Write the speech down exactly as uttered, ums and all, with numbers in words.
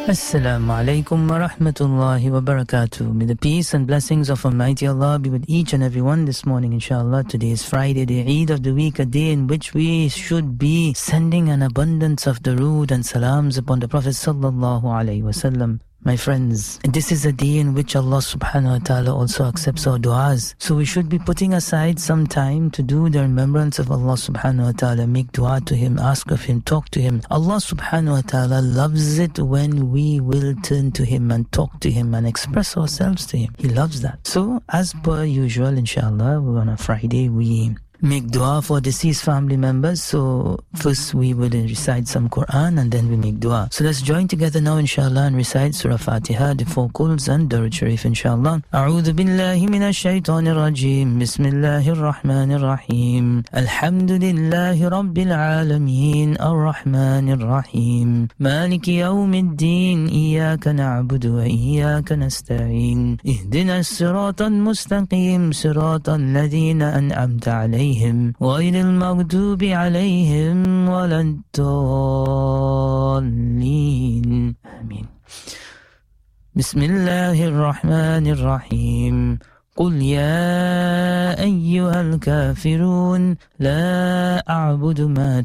Assalamu alaikum wa rahmatullahi wa barakatuh. May the peace and blessings of Almighty Allah be with each and every one this morning, inshallah. Today is Friday, the Eid of the week, a day in which we should be sending an abundance of durood and salams upon the Prophet sallallahu alaihi wasallam. My friends, this is a day in which Allah subhanahu wa ta'ala also accepts our du'as. So we should be putting aside some time to do the remembrance of Allah subhanahu wa ta'ala, make du'a to Him, ask of Him, talk to Him. Allah subhanahu wa ta'ala loves it when we will turn to Him and talk to Him and express ourselves to Him. He loves that. So as per usual, inshallah, on a Friday, we make dua for deceased family members. So first we will recite some Quran and then we make dua. So let's join together now, inshallah, and recite Surah Fatiha, the four Quls and Durud Sharif, inshallah. A'udhu billahi minash shaitanir rajim. Bismillahir rahmanir rahim. Alhamdulillahi rabbil alameen. Ar-Rahmanir Rahim. Maliki yawmiddin. Iyaka na'budu wa iyaka nasta'in. Ihdina as-siratal mustaqim. Siratal ladhina an'amta alayhim. غير المغضوب عليهم ولا الضالين آمين. بسم الله الرحمن الرحيم. قل يا أيها الكافرون لا أعبد ما